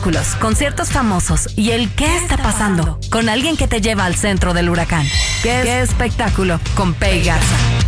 Conciertos famosos y el ¿qué está pasando? Con alguien que te lleva al centro del huracán. ¿Qué espectáculo? Con Pei Garza.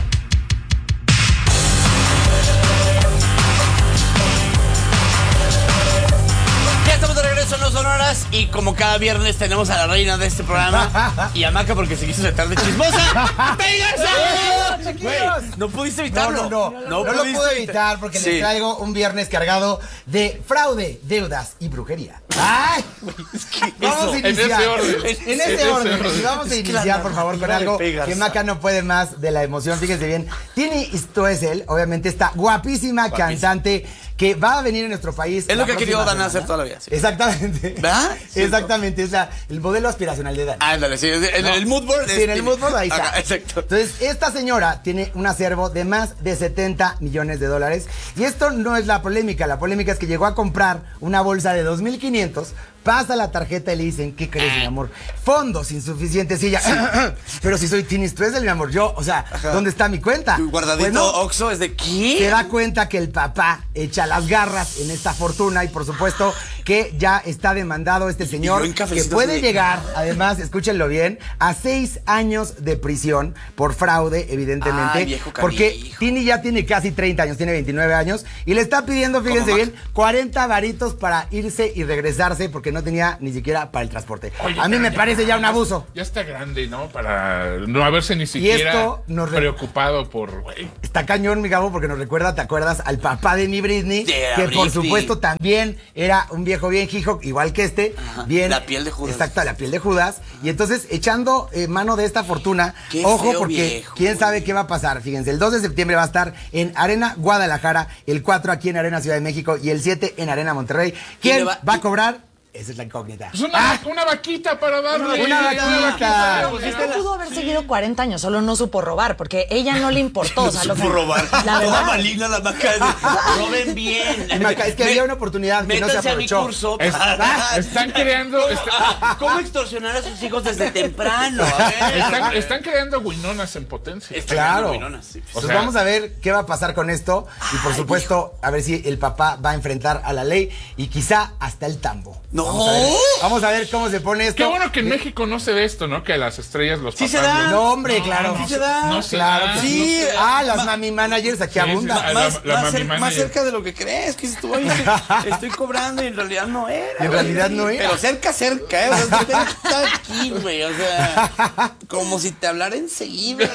Ya estamos de regreso en Los Sonoras y como cada viernes tenemos a la reina de este programa y a Maca porque se quiso sentar de chismosa. ¡Pei Garza! Güey, no pudiste evitarlo. No lo pude evitar porque les traigo un viernes cargado de fraude, deudas y brujería. ¡Ay! Vamos a iniciar. En ese orden. Y vamos a iniciar, por favor, con algo que Maca no puede más de la emoción. Fíjense bien. Tini Stoessel, obviamente, esta guapísima cantante que va a venir en nuestro país. Es lo que ha querido Dana hacer toda la vida. Sí. Exactamente. ¿Verdad? Exactamente. Es el modelo aspiracional de Dana. Ándale, sí. En el mood board. Sí, en el mood board ahí está. Ajá, exacto. Entonces, esta señora tiene un acervo de más de 70 millones de dólares. Y esto no es la polémica. La polémica es que llegó a comprar una bolsa de 2,500. Pasa la tarjeta y le dicen, ¿qué crees, mi amor? Fondos insuficientes. Y ella, pero si soy Tini Stoessel, mi amor, yo, o sea, ¿dónde está mi cuenta? Tu guardadito Bueno, Oxxo es de ¿qué? Se da cuenta que el papá echa las garras en esta fortuna y por supuesto que ya está demandado este señor que puede llegar, además, escúchenlo bien, a 6 años de prisión por fraude, evidentemente. Ay, viejo porque Tini ya tiene casi 30 años, tiene 29 años y le está pidiendo, fíjense bien, 40 varitos para irse y regresarse porque no tenía ni siquiera para el transporte. Oye, a mí me parece ya un abuso. Ya está grande, ¿no? Para no haberse ni siquiera preocupado por... Güey. Está cañón, mi Gabo, porque nos recuerda, ¿te acuerdas? Al papá de mi Britney, que por supuesto también era un viejo bien hijo, igual que este. Ajá, bien. la piel de Judas. Exacto, la piel de Judas. Y entonces, echando mano de esta fortuna, ojo, feo porque viejo, quién sabe qué va a pasar. Fíjense, el 2 de septiembre va a estar en Arena Guadalajara, el 4 aquí en Arena Ciudad de México y el 7 en Arena Monterrey. ¿Quién va a cobrar? Esa es la incógnita. Pues una vaquita para darle. Una vaquita. Pues no pudo haber seguido 40 años, solo no supo robar, porque ella no le importó. O sea, no supo robar. La Toda verdad. maligna la Maca. Roben bien. Maca, es que había una oportunidad que no se Métanse a mi aprovechó. curso. Están creando... ¿Cómo extorsionar a sus hijos desde temprano? A ver. Están creando guinonas en potencia. Claro. Sí. Pues vamos a ver qué va a pasar con esto. Y por supuesto, a ver si el papá va a enfrentar a la ley y quizá hasta el tambo. No. Vamos a ver cómo se pone esto. Qué bueno que en México no se ve esto, ¿no? Que las estrellas, los Sí papás... se da. No, hombre, claro. Sí se da. No se Claro da. que Sí. Las mami managers aquí Sí, abundan. sí, la mami Más manager. cerca de lo que crees. Que dices tú, oye, estoy cobrando y en realidad no era. En realidad no era. Pero cerca, ¿eh? O sea, está aquí, güey. O sea, como si te hablara enseguida.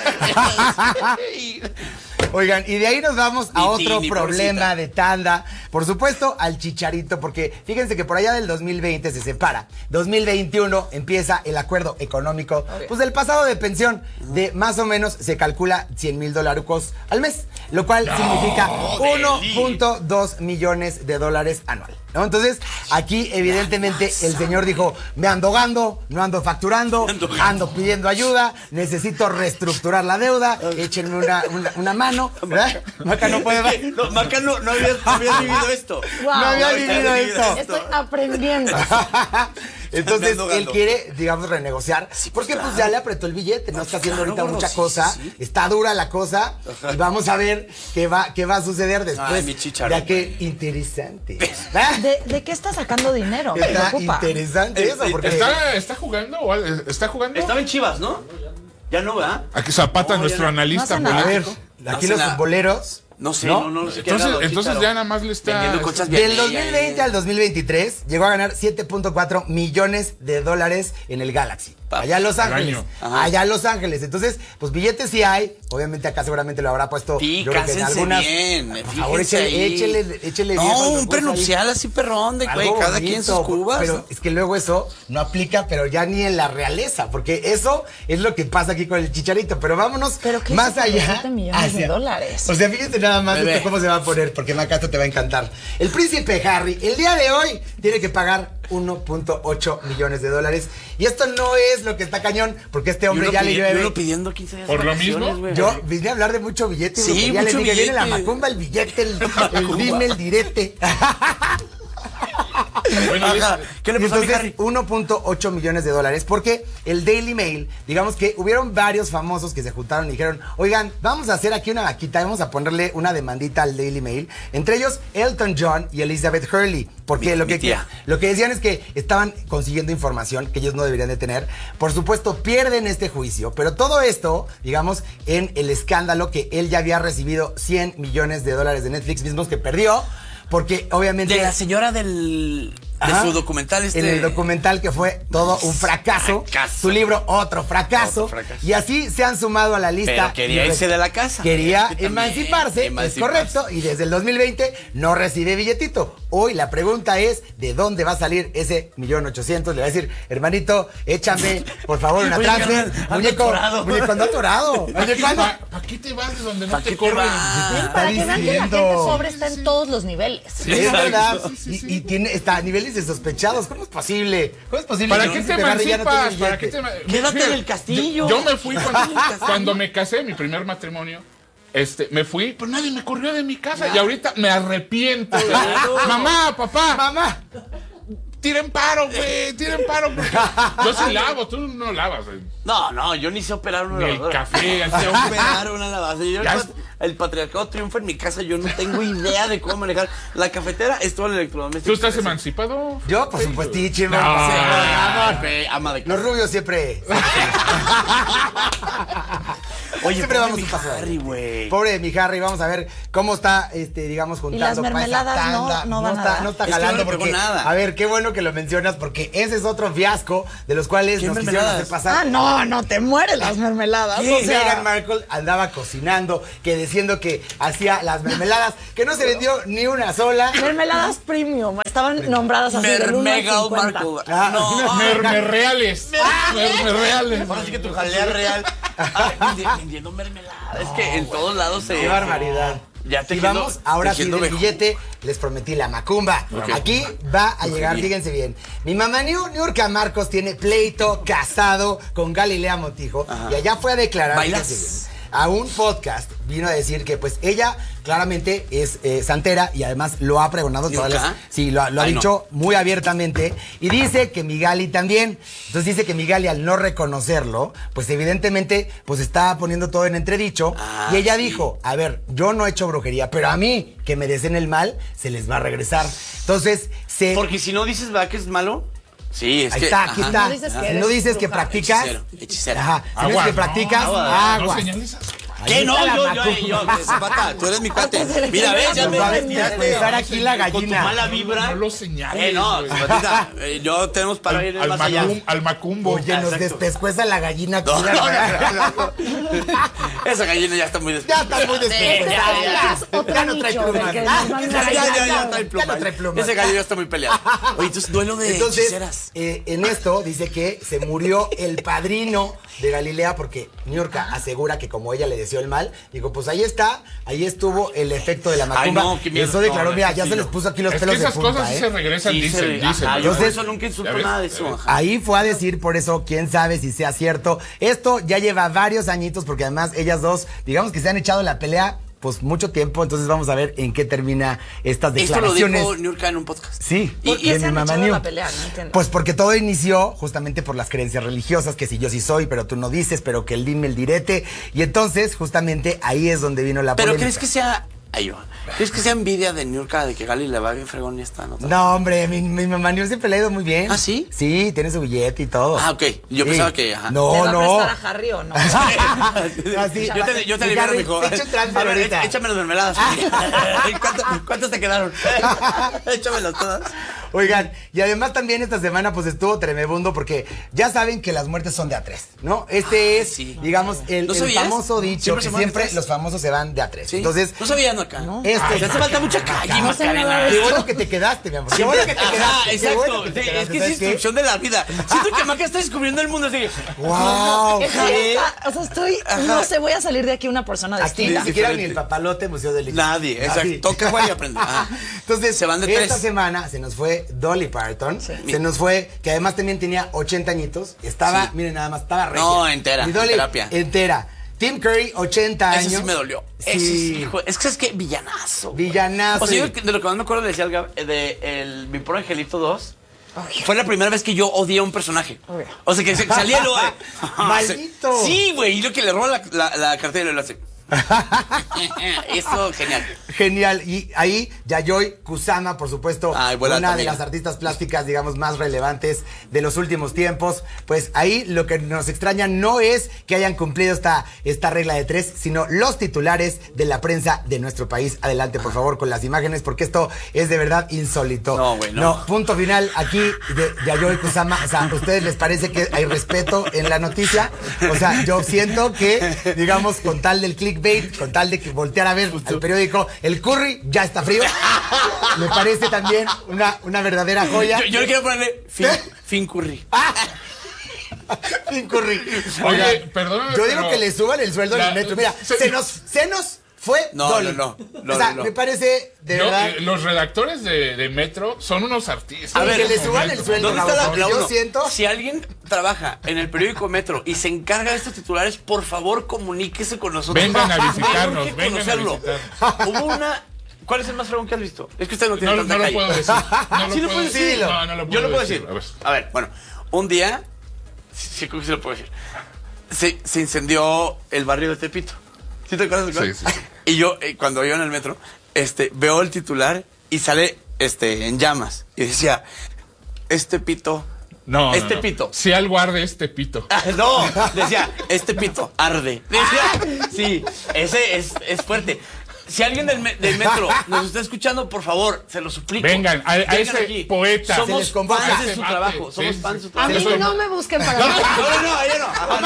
Oigan, y de ahí nos vamos a otro Tini, problema pobrecita. de tanda. Por supuesto, al Chicharito, porque fíjense que por allá del 2020 se separa. 2021 empieza el acuerdo económico, pues del pasado de pensión, de más o menos se calcula $100,000 al mes, lo cual significa 1.2 millones de dólares anual, ¿no? Entonces, aquí evidentemente el señor dijo, me ando gando, no ando facturando, ando pidiendo ayuda, necesito reestructurar la deuda, échenme una mano, ¿verdad? Maca no puede ver. No, Maca no había vivido esto. Wow. No había vivido esto. Estoy aprendiendo. Entonces, Me ando él gando. quiere, digamos, renegociar. Porque pues ya le apretó el billete, no está haciendo ahorita mucha cosa. Está dura la cosa. Y vamos a ver qué va a suceder después. Ay, mi Chicharro, Ya que interesante. ¿De qué está sacando dinero? Me Está preocupa. interesante eso, porque ¿Está jugando? ¿O ¿Está jugando? Estaba en Chivas, ¿no? Ya no, ¿verdad? Aquí Zapata, No, nuestro ya no. analista No hace a ver, político. aquí No los sé nada. futboleros. No sé, ¿no? no sé qué ha dado Entonces Chicharo. ya nada más le está... Vendiendo conchas Del Vianella 2020 al 2023 llegó a ganar 7.4 millones de dólares en el Galaxy. Allá en Los Ángeles. año. Ajá. Allá en Los Ángeles. Entonces, pues billetes sí hay. Obviamente acá seguramente lo habrá puesto. Sí, yo creo que en cásense algunas. bien. Por favor, fíjense ahí. échele No, bien. un prenupcial así perrón de güey, Algo cada quien sus bonito, cubas. Pero es que luego eso no aplica, pero ya ni en la realeza, porque eso es lo que pasa aquí con el Chicharito. Pero vámonos ¿Pero qué más es eso con allá. 7 millones de dólares? O sea, fíjense nada más Bebé. esto cómo se va a poner, porque Maca, esto te va a encantar. El príncipe Harry, el día de hoy, tiene que pagar 1.8 millones de dólares. Y esto no es lo que está cañón, porque este hombre ya le Yo llueve. lo pidiendo 15 días. ¿Por de lo vacaciones, mismo? güey. Yo vine a hablar de mucho billete, Sí, porque ya les mucho dije, viene la billete. macumba, el billete, el dime, el direte. Bueno, ¿qué le pasó a mi Harry? 1.8 millones de dólares, porque el Daily Mail, digamos que hubieron varios famosos que se juntaron y dijeron, oigan, vamos a hacer aquí una vaquita, vamos a ponerle una demandita al Daily Mail, entre ellos Elton John y Elizabeth Hurley, porque lo que decían es que estaban consiguiendo información que ellos no deberían de tener. Por supuesto, pierden este juicio, pero todo esto, digamos, en el escándalo que él ya había recibido 100 millones de dólares de Netflix, mismos que perdió, porque obviamente... De la señora de su documental En el documental que fue todo un fracaso. Su libro, otro fracaso. Y así se han sumado a la lista. Pero quería irse de la casa. Quería emanciparse, es correcto. Y desde el 2020 no recibe billetito. Hoy la pregunta es, ¿de dónde va a salir ese 1.800.000? Le va a decir, hermanito, échame, por favor, una transfer. Muñeco, ando atorado. ¿Para qué te vas de donde no te corren? Para que vean que la gente pobre está en todos los niveles. Sí, es verdad. Y está a niveles sospechados. ¿Cómo es posible? ¿Cómo es posible? ¿Para qué te emancipas? Quédate en el castillo. Yo me fui cuando me casé, mi primer matrimonio. Me fui, pero nadie me corrió de mi casa. Y ahorita me arrepiento. Mamá, papá. Mamá. Tiren paro, güey. Tiren paro. Yo sí lavo, tú no lavas. No, yo ni sé operar una lavadora. El café. Sé operar una lavadora. El patriarcado triunfa en mi casa. Yo no tengo idea de cómo manejar. La cafetera es todo el electrodoméstico. ¿Tú estás emancipado? Yo, por supuestiche. Ama de casa. Los rubios siempre. Oye, siempre vamos mi a pasar. Harry, güey. Pobre de mi Harry, vamos a ver cómo está, digamos, juntando. Y las mermeladas no van a dar. No está jalando porque, nada. A ver, qué bueno que lo mencionas porque ese es otro fiasco de los cuales nos quisieron hacer pasar. No te mueren las mermeladas. O sea, Meghan Markle andaba cocinando, diciendo que hacía las mermeladas, que no se vendió ni una sola. Mermeladas premium, estaban nombradas así del 1 al 50. Merreales. Merreales. Ahora sí que tu jalea real. Vendiendo mermelada. Es que en todos lados se... ¡Qué barbaridad! Y vamos, ahora sí, del billete, les prometí la macumba. Okay. Aquí va a llegar, fíjense bien. Mi mamá Niurka Marcos tiene pleito casado con Galilea Montijo. Ajá. Y allá fue a declarar a un podcast. Vino a decir que pues ella claramente es santera y además lo ha pregonado todas las... Sí, lo ha dicho muy abiertamente. Y dice que Migali también. Entonces dice que Migali, al no reconocerlo, pues evidentemente pues está poniendo todo en entredicho. Y ella dijo, a ver, yo no he hecho brujería, pero a mí, que me deseen el mal, se les va a regresar. Entonces, porque si no dices, ¿verdad que es malo? Sí, es ahí que... está, aquí está. No dices que practicas... Hechicera. Ajá. Si no dices que practicas, agua. ¿Qué? No, yo, Zapata, tú eres mi cuate. Mira, ves, ya me estar aquí la gallina. Con tu mala vibra. No lo señales. No, Zapatita, yo tenemos para ir más allá. Al macumbo. Oye, nos despescueza la gallina. No. Esa gallina ya está muy despescuezada. Ya está muy despescuezada. Ya no trae plumas. Ya no trae plumas. Ese gallo ya está muy peleado. Oye, entonces duelo de hechiceras. En esto dice que se murió el padrino de Galilea porque Niurka asegura que como ella le deseó el mal, digo, pues ahí está, ahí estuvo el efecto de la macumba. Ay, no, qué miedo. Eso declaró, mira, ya se les puso aquí los pelos de punta. Esas cosas sí se regresan, dicen. Yo por eso nunca insulto nada de eso. Ahí fue a decir, por eso, quién sabe si sea cierto. Esto ya lleva varios añitos porque además ellas dos, digamos que se han echado la pelea pues mucho tiempo, entonces vamos a ver en qué termina estas declaraciones. Esto lo dijo Niurka en un podcast. Sí. ¿Por qué se han echado la pelea? No entiendo. Pues porque todo inició justamente por las creencias religiosas, que si yo sí soy, pero tú no dices, pero que el dime el direte. Y entonces, justamente, ahí es donde vino la polémica. ¿Pero crees que sea... ¿Crees que sea envidia de Niurka de que Gali le va bien fregón y está? No, hombre, mi mamá Niurka siempre le ha ido muy bien. ¿Ah, sí? Sí, tiene su billete y todo. Ah, ok. Yo pensaba que... Ajá. No. ¿Le va a prestar a Harry o no? Así, yo te libero, mijo. A ver, échame las mermeladas. ¿Cuántas te quedaron? Échamelas todas. Oigan, y además también esta semana pues estuvo tremebundo porque ya saben que las muertes son de a tres, ¿no? Digamos, el famoso dicho que siempre los famosos se van de a tres. ¿Sí? Entonces... No sabían acá. ¿No? Te hace falta mucha calle, Macarena. Qué bueno que te quedaste, mi amor. Qué bueno que te quedaste. Exacto. Es que es instrucción de la vida. Siento que Maca está descubriendo el mundo así. ¡Wow! O sea, no sé, voy a salir de aquí una persona distinta. Ni siquiera ni el papalote Museo del Liceo. Nadie, exacto. Toca, güey, y aprende. Entonces, se van de tres. Esta semana se nos fue Dolly Parton. Sí. Se nos fue, que además también tenía 80 añitos. Estaba, miren nada más, estaba regia. No, entera. Mi Dolly, terapia. Entera. Tim Curry, 80 años. Ese sí me dolió. Sí. Ese sí, hijo, es que es que villanazo. Villanazo. O sea, yo de lo que más me acuerdo decía Mi Pobre Angelito 2. Fue la primera vez que yo odié a un personaje. O sea, que salía lo... ¡Maldito! Sí, güey. Y lo que le roba la cartera y lo hace. Eso, genial. Genial. Y ahí, Yayoi Kusama, por supuesto, una de las artistas plásticas, digamos, más relevantes de los últimos tiempos. Pues ahí lo que nos extraña no es que hayan cumplido esta regla de 3, sino los titulares de la prensa de nuestro país. Adelante, por favor, con las imágenes, porque esto es de verdad insólito. No, güey, no. Punto final aquí de Yayoi Kusama. O sea, ¿a ustedes les parece que hay respeto en la noticia? O sea, yo siento que, digamos, con tal del clickbait, con tal de que voltear a ver al periódico, el curry ya está frío. Me parece también una verdadera joya. Yo le quiero ponerle Fin Curry. Fin Curry. Oye, perdóname. Yo digo que le suban el sueldo en el metro. Mira, senos fue Dolly. No. O sea, me parece de verdad. Los redactores de Metro son unos artistas. A ver, que le suban el sueldo. ¿Dónde está la yo uno? siento. Si alguien trabaja en el periódico Metro y se encarga de estos titulares, por favor comuníquese con nosotros. Vengan a visitarnos, Tengo que vengan a conocerlo. Ah, Hubo una... ¿Cuál es el más fregón que has visto? Es que usted no tiene No tanta lo calle. puedo decir. ¿Sí lo puedo decir? No lo puedo Yo lo puedo decir. decir. A ver, bueno. Un día... Sí, creo que sí lo puedo decir. Se incendió el barrio de Tepito. ¿Sí te acuerdas de cuál? Sí. Y yo, cuando iba en el metro, veo el titular y sale en llamas. Y decía, pito... No. pito. Si algo arde, pito. No, decía, pito arde. Decía, sí, ese es fuerte. Si alguien del metro nos está escuchando, por favor, se lo suplico. Vengan a ese aquí. poeta. Somos fans de su Mate. trabajo. Somos Sí, fans de su sí. A trabajo. mí no me busquen para No, ella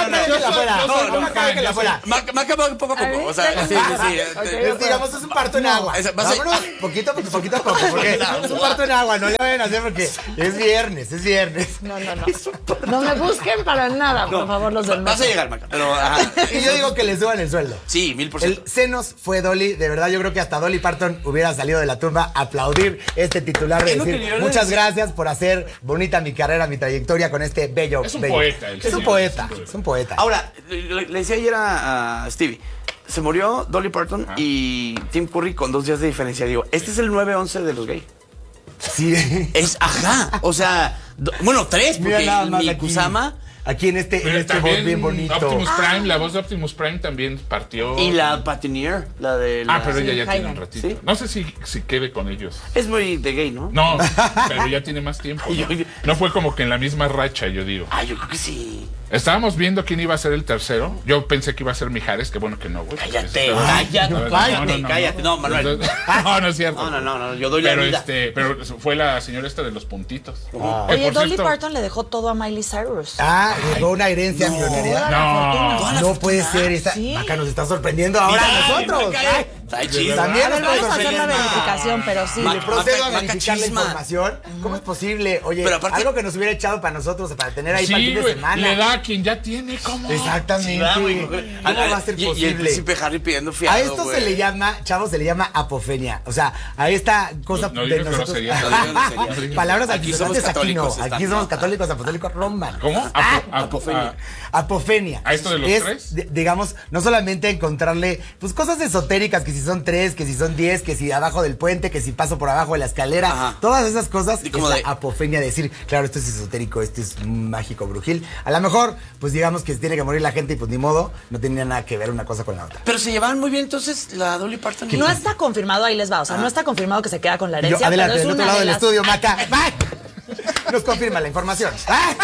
no. Maca va poco a poco. O sea, sí. Es, digamos, es un parto en agua. Vámonos poquito a poco, porque es un parto en agua, no le vayan a hacer porque es viernes. No. No me busquen para nada, por favor, los del Vas a metro. llegar, Maca. Pero, ajá. Y yo digo que le suban el sueldo. Sí, 1000%. El senos fue Dolly, de verdad yo creo que hasta Dolly Parton hubiera salido de la tumba a aplaudir este titular de Es lo que decir yo le muchas decía. gracias por hacer bonita mi carrera, mi trayectoria con este bello. Es un bello. poeta, el Es un señor. poeta, es un poeta. Ahora, le decía ayer a Stevie, se murió Dolly Parton y Tim Curry con 2 días de diferencia. Digo, este es el 9-11 de los gays. Sí. O sea, bueno, 3, Mira porque nada más mi aquí. Kusama Aquí en este Pero voz también bien bonito. Optimus Prime, la voz de Optimus Prime también partió. y la Patineer, la de la... Pero ella ya tiene un Hayden. ratito. ¿Sí? No sé si quede con ellos. Es muy de gay, ¿no? No, pero ya tiene más tiempo. No fue como que en la misma racha, yo digo. Yo creo que sí. Estábamos viendo quién iba a ser el tercero. Yo pensé que iba a ser Mijares, que bueno que no, güey. Cállate. No, Manuel. No es cierto. No, yo doy la Pero vida. pero fue la señora esta de los puntitos. Que, Oye, por Dolly cierto, Parton le dejó todo a Miley Cyrus. Llegó una herencia millonaria. No. No puede ser. Esta Sí. Maca nos está sorprendiendo ahora a nosotros. Ay, También también A ver, nos vamos a puede hacer la sorprender. verificación, pero sí. Le procedo a Maca verificar la chisma. información. ¿Cómo es posible? Oye, Pero aparte- algo que nos hubiera echado para nosotros, para tener ahí para el Sí, fin de güey, semana. le da a quien ya tiene, ¿cómo? Exactamente. ¿Cómo va a ser Y el posible? príncipe Harry pidiendo fiado, A esto se le llama, chavos, se le llama apofenia. O sea, a esta cosa No de digas nosotros. groserías. No digas Palabras Aquí somos altisonantes aquí no. católicos, Aquí somos católicos apostólicos romanos. ¿Cómo? apofenia. Apofenia. ¿A esto de los es, tres? digamos, no solamente encontrarle pues cosas esotéricas, que si son 3, que si son 10, que si abajo del puente, que si paso por abajo de la escalera, Ajá. todas esas cosas Y es como la de- apofenia, decir, claro, esto es esotérico, esto es mágico, brujil. A lo mejor, pues digamos que tiene que morir la gente y pues ni modo, no tenía nada que ver una cosa con la otra. Pero se llevaban muy bien entonces la Dolly Parton. No está confirmado, ahí les va. O sea, no está confirmado que se queda con la Y yo, herencia. adelante, pero es del otro una lado de del las... estudio, Maca. ¡Ay! Nos confirma la información. ¡Ay!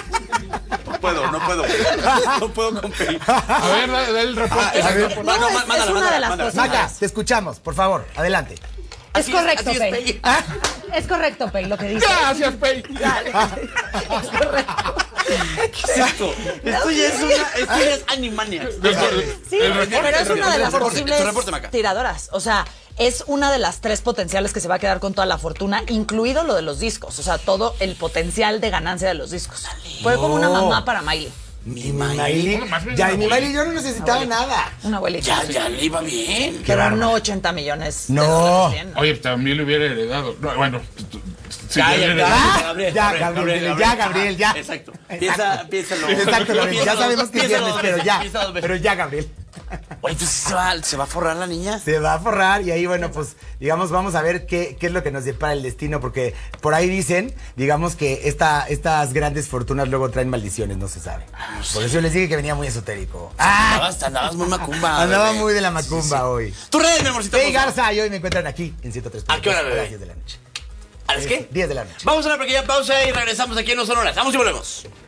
No puedo competir. A ver, da el reporte. A ver. No, es una de las cosas. Maca, te escuchamos, por favor, adelante. Es Así correcto, así Pei. Pei. Es correcto, Pei, lo que dice. Gracias, Pei. Es correcto. ¿Qué es esto? Esto ya es Animaniacs. Sí, El reporte, pero es una de las reporte, posibles tu reporte, Maca. tiradoras. O sea, es una de las 3 potenciales que se va a quedar con toda la fortuna, incluido lo de los discos. O sea, todo el potencial de ganancia de los discos. Fue como una mamá para Miley. Mi Miley. Bueno, más bien Ya, una mi abuelita. Miley, yo no necesitaba nada. Una abuelita. Ya le iba bien. Pero no 80 millones de No. dólares. Bien, ¿no? Oye, también le hubiera heredado. No, bueno, sí, Ya, le hubiera ya, heredado. Gabriel, Ya, Gabriel, Gabriel, ya. Exacto. Exacto. Piénsalo. Exacto, Gabriel. Ya sabemos que es viernes, pero ya. Piensa dos veces. Pero ya, Gabriel. Oye, pues se va a forrar la niña. Se va a forrar y ahí, bueno, pues, digamos, vamos a ver qué es lo que nos depara el destino, porque por ahí dicen, digamos, que estas grandes fortunas luego traen maldiciones, no se sabe. Por eso yo les dije que venía muy esotérico. Andabas muy macumba. Andaba bebé. muy de la macumba hoy. Tu red, mi amorcito. Hey, Garza, y hoy me encuentran aquí en 103. ¿A qué hora, bebé? A las 10 de la noche. ¿A las qué? 10 de la noche. Vamos a una pequeña pausa y regresamos aquí en No Son Horas. Vamos y volvemos.